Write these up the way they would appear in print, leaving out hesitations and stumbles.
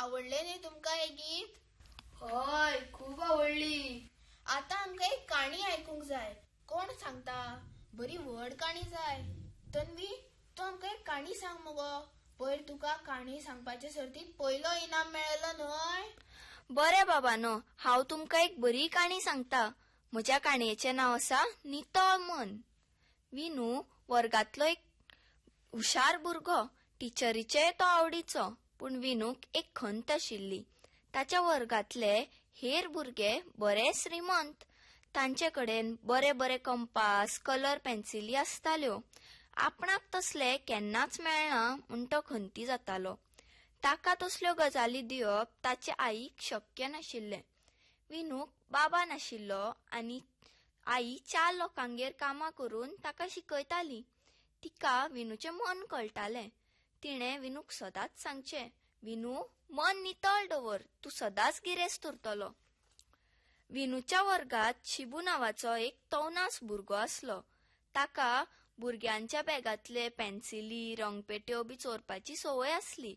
आवडले न्ही तुमका हे गीत? हय, खूप आवडली. आता आमका एक काणी आयकूंक जाय. कोण सांगता? बरी व्हड काणी जाय. तन्वी, तू आमका एक काणी सांग मगो. पयर तुका काणी सांगपाच्या सर्तीत पयलो इनाम मेळलो न्हय? बरे बाबानो, हांव तुमका एक बरी काणी सांगता. म्हज्या काणयेचें नाव आसा नितळ मन. विनू वर्गातलो एक हुशार भुरगो. टिचरीचेय तो आवडीचो. पूण विनूक एक खंत आशिल्ली. ताच्या वर्गातले हेर भुरगे बरे श्रीमंत. तांचे कडेन बरे बरे कंपास, कलर पेन्सिली आसताल्यो. आपणाक तसले केन्नाच मेळना म्हूण तो खंती जातालो. ताका तसल्यो गजाली दिवप ताचे आईक शक्य नाशिल्लें. विनूक बाबा नाशिल्लो आनी आई 4 लोकांगेर कामां करून ताका शिकयताली. तिका विनूचें मन कळटालें. तिणें विनूक सदांच सांगचें, विनू, मन नितळ दवर, तूं सदांच गिरेस्त उरतलो. विनूच्या वर्गात शिबू नांवाचो एक तवनास भुरगो आसलो. ताका भुरग्यांच्या बॅगांतले पेन्सिली, रंगपेट्यो बी चोरपाची संवय आसली.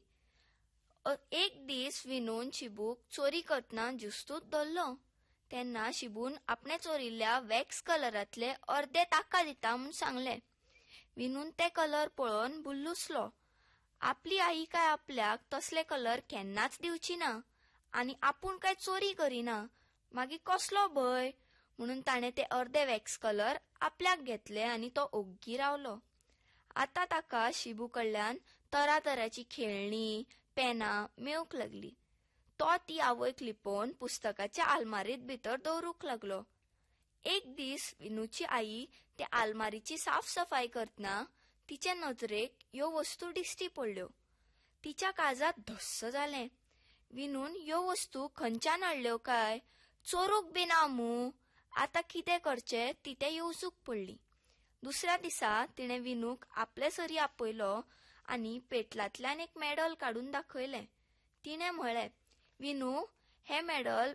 एक दीस विनून शिबूक चोरी करतना जुस्तूच धरलो. तेन्ना शिबून आपणे चोरिल्ल्या वॅक्स कलरांतले अर्दे ताका दिता म्हूण सांगलें. विनून ते कलर पळोवन भुल्लुसलो. आपली आई काय आपल्याक तसले कलर केन्नाच दिवची ना आनी आपूण काय चोरी करिना. मागीर कसलो भंय म्हणून ताणें ते अर्दे वॅक्स कलर आपल्याक घेतले आनी तो ओग्गी रावलो. आतां ताका शिबू कडल्यान तरातराची खेळणी, पेनां मेळूंक लागली. तो ती आवयक लिपोवन पुस्तकाच्या आलमारीत भितर दवरूंक लागलो. एक दीस विनूची आई ते आलमारीची साफसफाई करतना तिचे नजरेक ह्यो वस्तू दिश्टी पडल्यो. तिच्या काळजांत धस्स जालें. विनून ह्यो वस्तू खंयच्यान हाडल्यो काय, चोरूंक बी ना मूं. आतां कितें करचें ती ते येवजूंक पडली. दुसऱ्या दिसा तिणें विनूक आपले सरी आपयलो आनी पेटलांतल्यान एक मॅडल काडून दाखयलें. तिणें म्हळें, विनू, हें मॅडल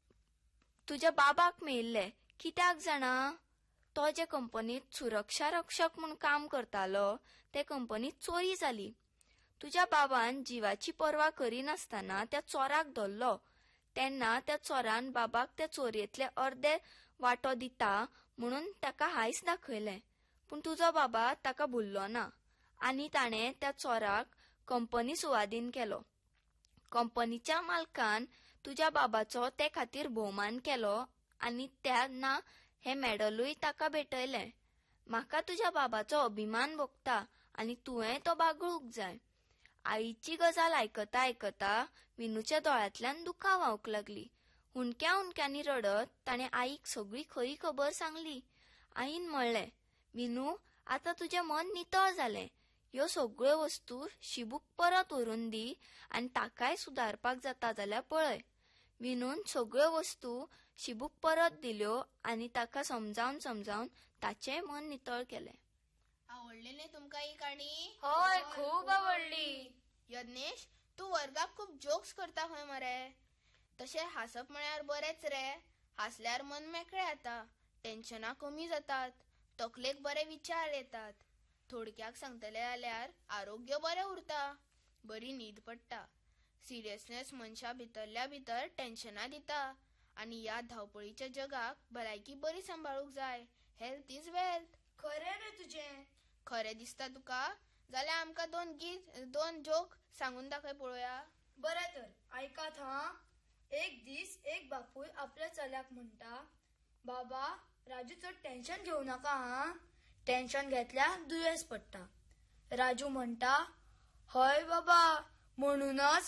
तुज्या बाबाक मेळिल्लें. कित्याक जाणा? तो जे कंपनीत सुरक्षा रक्षक म्हूण काम करतालो ते कंपनीत चोरी जाली. तुज्या बाबान जिवाची पर्वा करिनासतना त्या चोराक धरलो. तेन्ना त्या चोरान बाबाक ते चोरयेंतले अर्दे वांटो दिता म्हणून ताका हायस दाखयलें. पूण तुजो बाबा ताका भुल्लो ना आनी ताणें त्या चोराक कंपनी सुवादीन केलो. कंपनीच्या मालकान तुज्या बाबाचो ते खातीर भोवमान केलो आनी तेन्ना हें मॅडलूय ताका भेटयलें. म्हाका तुज्या बाबाचो अभिमान भोगता आनी तुवें तो बागळूंक जाय. आईची गजाल आयकता आयकता विनूच्या दोळ्यांतल्यान दुकां व्हांवूंक लागली. हुंदक्या हुंदक्यांनी रडत ताणें आईक सगळी खरी खबर सांगली. आईन म्हणलें, विनू, आतां तुजें मन नितळ जालें. ह्यो सगळ्यो वस्तू शिबूक परत व्हरून दी आनी ताकाय सुदारपाक जाता जाल्यार पळय. विनून सगळ्यो वस्तू शिबूक परत दिल्यो आनी ताका समजावन ताचें मन नितळ केलें. आवडली न्ही तुमका ही काणी? हय, खूप आवडली. यज्ञेश, तू वर्गाक खूप जोक्स करता खंय मरे? तशें हासप म्हळ्यार बरेंच रे. हासल्यार मन मेकळें जाता, टेन्शनां कमी जातात, तकलेक बरे विचार येतात. थोडक्याक सांगतले जाल्यार आरोग्य बरें उरता, बरी न्हीद पडटा. सिरियसनेस मनशा भितरल्या भितर टेन्शनां दिता आनी ह्या धांवपळीच्या जगाक भलायकी बरी सांबाळूंक जाय. Health is wealth. खरें रे तुजें. खरें दिसता तुका? जाल्यार आमकां 2 जोक सांगून दाखय पळोवया. बरें तर, आयकात हां. एक दीस एक बापूय आपल्या चल्याक म्हणटा, बाबा, राजू चड टेन्शन घेवं नाका हां. टेन्शन घेतल्यार दुयेंस पडटा. राजू म्हणटा, हय बाबा, म्हणूनच